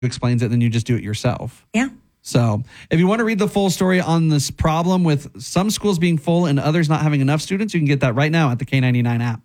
explains it, then you just do it yourself. Yeah. So if you want to read the full story on this problem with some schools being full and others not having enough students, you can get that right now at the K99 app.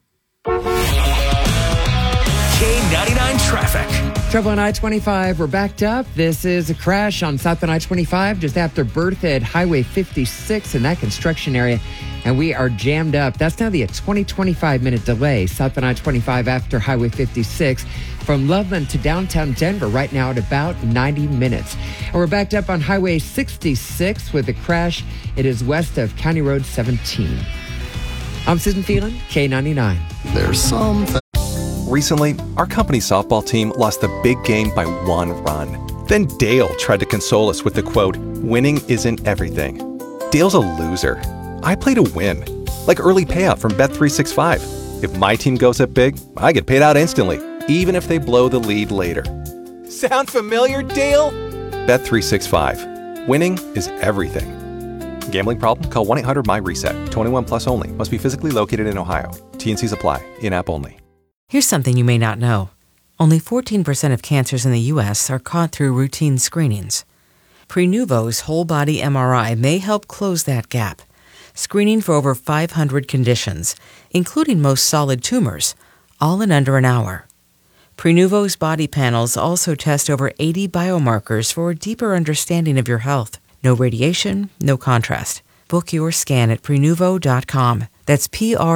K99 traffic. Trouble on I-25. We're backed up. This is a crash on southbound I-25 just after Bertha at Highway 56 in that construction area. And we are jammed up. That's now the 25-minute delay southbound I-25 after Highway 56 from Loveland to downtown Denver right now at about 90 minutes. And we're backed up on Highway 66 with a crash. It is west of County Road 17. I'm Susan Phelan, K99. There's some... Recently, our company's softball team lost the big game by 1 run. Then Dale tried to console us with the quote, "Winning isn't everything." Dale's a loser. I play to win, like early payout from Bet365. If my team goes up big, I get paid out instantly, even if they blow the lead later. Sound familiar, Dale? Bet365. Winning is everything. Gambling problem? Call 1-800-MY-RESET. 21 plus only. Must be physically located in Ohio. T&Cs apply. In-app only. Here's something you may not know. Only 14% of cancers in the U.S. are caught through routine screenings. Prenuvo's whole-body MRI may help close that gap, screening for over 500 conditions, including most solid tumors, all in under an hour. Prenuvo's body panels also test over 80 biomarkers for a deeper understanding of your health. No radiation, no contrast. Book your scan at Prenuvo.com. That's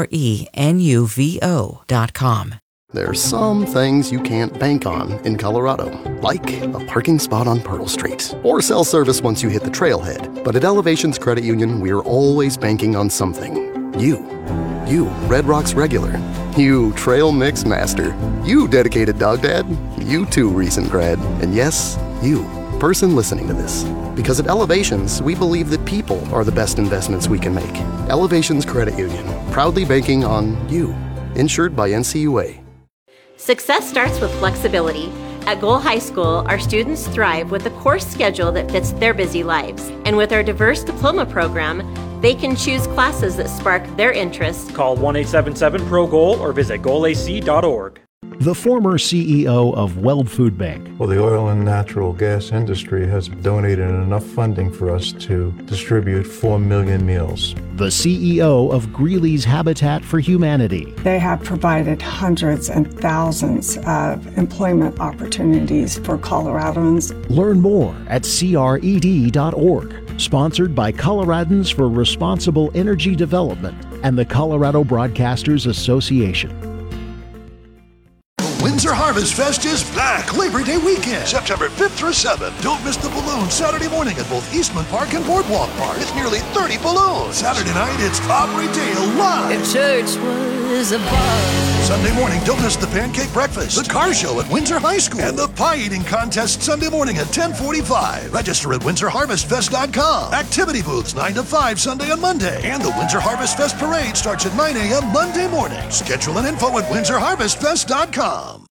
Prenuvo.com. There's some things you can't bank on in Colorado, like a parking spot on Pearl Street, or cell service once you hit the trailhead. But at Elevations Credit Union, we're always banking on something. You, Red Rocks regular. You, trail mix master. You, dedicated dog dad. You too, recent grad. And yes, you, person listening to this. Because at Elevations, we believe that people are the best investments we can make. Elevations Credit Union, proudly banking on you. Insured by NCUA. Success starts with flexibility. At Goal High School, our students thrive with a course schedule that fits their busy lives. And with our diverse diploma program, they can choose classes that spark their interests. Call 1-877-PRO-GOAL or visit goalac.org. The former CEO of Weld Food Bank. Well, the oil and natural gas industry has donated enough funding for us to distribute 4 million meals. The CEO of Greeley's Habitat for Humanity. They have provided hundreds and thousands of employment opportunities for Coloradans. Learn more at cred.org. Sponsored by Coloradans for Responsible Energy Development and the Colorado Broadcasters Association. Windsor Harvest Fest is back Labor Day weekend, September 5th through 7th. Don't miss the balloons Saturday morning at both Eastman Park and Boardwalk Park. It's nearly 30 balloons. Saturday night, it's Aubrey Dale live. If church was a bar. Sunday morning, don't miss the pancake breakfast, the car show at Windsor High School, and the pie eating contest Sunday morning at 10:45. Register at WindsorHarvestFest.com. Activity booths 9 to 5 Sunday and Monday. And the Windsor Harvest Fest Parade starts at 9 a.m. Monday morning. Schedule and info at WindsorHarvestFest.com.